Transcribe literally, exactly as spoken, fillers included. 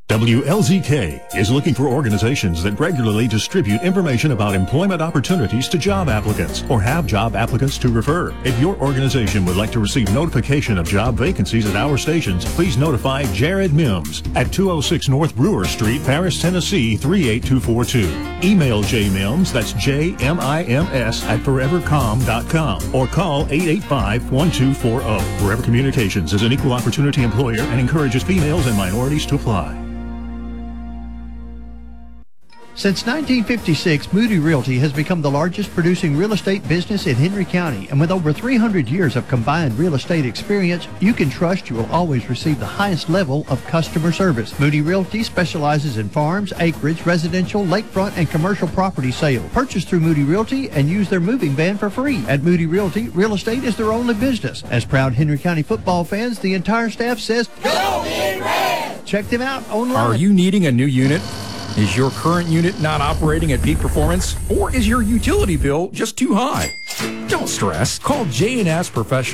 W L Z K is looking for organizations that regularly distribute information about employment opportunities to job applicants or have job applicants to refer. If your organization would like to receive notification of job vacancies at our stations, please notify Jared Mims at two oh six North Brewer Street, Paris, Tennessee three eight two four two. Email J Mims, that's J M I M S at forever com dot com, or call eight eight five, one two four zero. Forever Communications is an equal opportunity employer and encourages females and minorities to apply. Since nineteen fifty-six, Moody Realty has become the largest producing real estate business in Henry County, and with over three hundred years of combined real estate experience, you can trust you will always receive the highest level of customer service. Moody Realty specializes in farms, acreage, residential, lakefront, and commercial property sales. Purchase through Moody Realty and use their moving van for free. At Moody Realty, real estate is their only business. As proud Henry County football fans, the entire staff says, Go Big Red! Check them out online. Are you needing a new unit? Is your current unit not operating at peak performance? Or is your utility bill just too high? Don't stress. Call J and S Professional